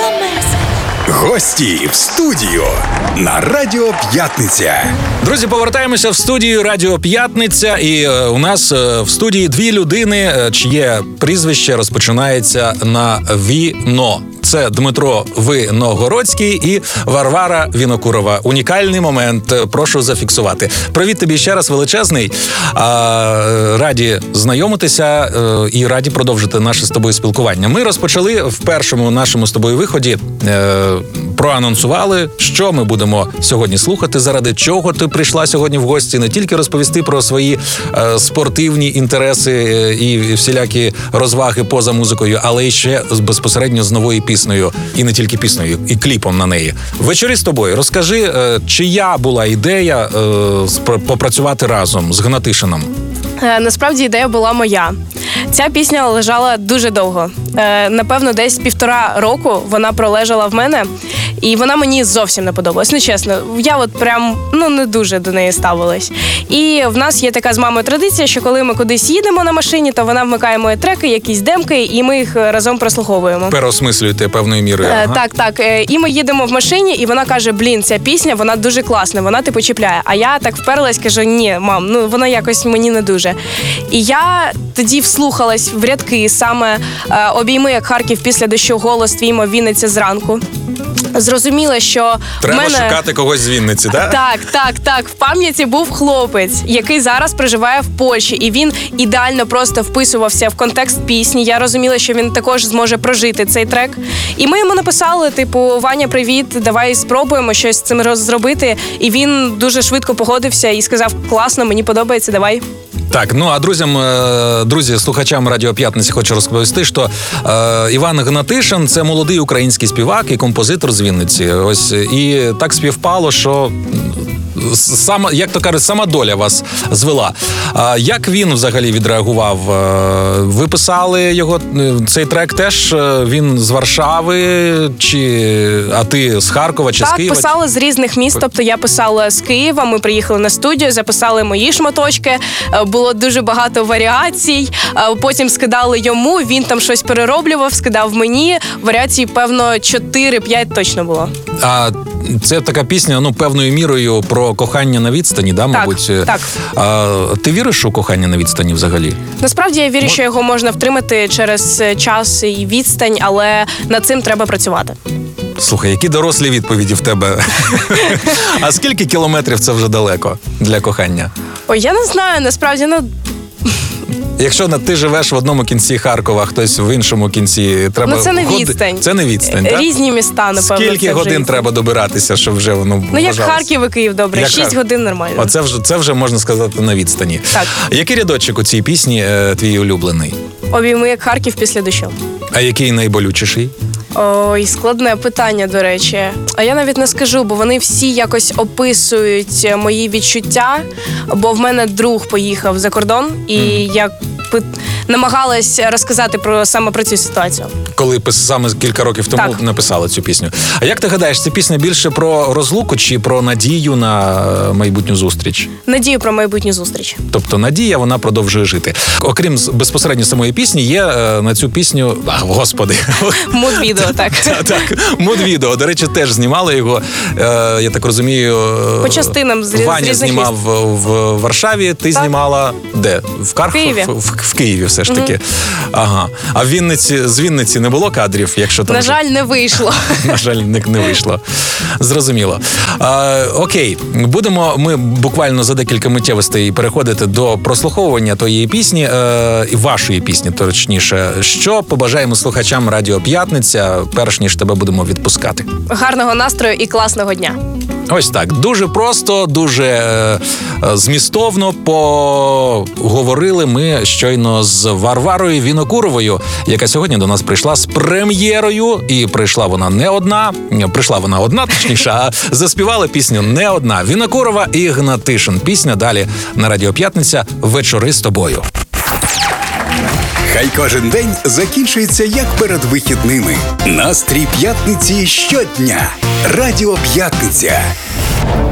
Гості в студію на Радіо П'ятниця. Друзі, повертаємося в студію Радіо П'ятниця. І у нас в студії дві людини, чиє прізвище розпочинається на Віно. Це Дмитро Виногородський і Варвара Вінокурова. Унікальний момент, прошу зафіксувати. Привіт тобі ще раз величезний. Раді знайомитися і раді продовжити наше з тобою спілкування. Ми розпочали в першому нашому з тобою виході, проанонсували, що ми будемо сьогодні слухати, заради чого ти прийшла сьогодні в гості, не тільки розповісти про свої спортивні інтереси і всілякі розваги поза музикою, але і ще безпосередньо з новою піснею, і не тільки піснею, і кліпом на неї. Вечорі з тобою. Розкажи, чия була ідея попрацювати разом з Гнатишином? Насправді ідея була моя. Ця пісня лежала дуже довго. Напевно, десь 1,5 року вона пролежала в мене, і вона мені зовсім не подобалась. Ну, чесно, я от прям, не дуже до неї ставилась. І в нас є така з мамою традиція, що коли ми кудись їдемо на машині, то вона вмикає мої треки, якісь демки, і ми їх разом прослуховуємо. Переосмислюєте певною мірою. Так. І ми їдемо в машині, і вона каже, ця пісня, вона дуже класна, вона чіпляє. А я так вперлась, кажу, ні, мам, вона якось мені не дуже. І я тоді вслухалась в рядки, саме «Обійми, як Харків після дощу, голос твій, мов Вінниця зранку». Зрозуміла, що треба шукати когось з Вінниці, так? Так. В пам'яті був хлопець, який зараз проживає в Польщі, і він ідеально просто вписувався в контекст пісні. Я розуміла, що він також зможе прожити цей трек. І ми йому написали, Ваня, привіт, давай спробуємо щось з цим зробити. І він дуже швидко погодився і сказав, класно, мені подобається, давай. Так, а друзі, слухачам Радіо П'ятниці хочу розповісти, що Іван Гнатишин – це молодий український співак і композитор з Вінниці. Ось, і так співпало, що як то кажуть, сама доля вас звела. Як він взагалі відреагував? Ви писали його, цей трек теж, він з Варшави, а ти з Харкова чи з Києва? Так, писали з різних міст, тобто я писала з Києва, ми приїхали на студію, записали мої шматочки, було дуже багато варіацій, потім скидали йому, він там щось перероблював, скидав мені, варіацій, певно, 4-5 точно було. А це така пісня, певною мірою про кохання на відстані, да, мабуть? Так. Ти віриш у кохання на відстані взагалі? Насправді я вірю, що його можна втримати через час і відстань, але над цим треба працювати. Слухай, які дорослі відповіді в тебе. А скільки кілометрів це вже далеко для кохання? Ой, я не знаю, насправді, Якщо ти живеш в одному кінці Харкова, хтось в іншому кінці, треба... це не відстань. Це не відстань, так? Різні міста, напевно, Скільки годин треба добиратися, щоб вже воно вважалося? Як Харків і Київ, добре. 6 годин нормально. Це вже можна сказати на відстані. Так. Який рядочок у цій пісні твій улюблений? «Обійми, як Харків після дощу». А який найболючіший? Ой, складне питання, до речі. А я навіть не скажу, бо вони всі якось описують мої відчуття, бо в мене друг поїхав за кордон, і я намагалась розказати саме про цю ситуацію. Коли саме кілька років тому написала цю пісню. А як ти гадаєш, ця пісня більше про розлуку чи про надію на майбутню зустріч? Надію про майбутню зустріч. Тобто надія, вона продовжує жити. Окрім безпосередньо самої пісні, є на цю пісню... Господи! Муд-відео, так. Так, муд-відео. До речі, теж знімали його, я так розумію... По частинам з Ваня знімав в Варшаві, ти знімала де? В Харкові? В Києві все ж таки. Ага. А з Вінниці не було кадрів, якщо там... На жаль, не вийшло. На жаль, не вийшло. Зрозуміло. Окей. Будемо ми буквально за декілька миттєвостей переходити до прослуховування тієї пісні, і вашої пісні, точніше. Що побажаємо слухачам Радіо П'ятниця, перш ніж тебе будемо відпускати? Гарного настрою і класного дня. Ось так. Дуже просто, дуже змістовно поговорили ми щойно з Варварою Вінокуровою, яка сьогодні до нас прийшла з прем'єрою. І прийшла вона одна, точніше, а заспівала пісню не одна. Вінокурова і Гнатишин. Пісня далі на Радіо П'ятниця «Вечори з тобою». Хай кожен день закінчується як перед вихідними. Настрій п'ятниці щодня. Радіо П'ятниця.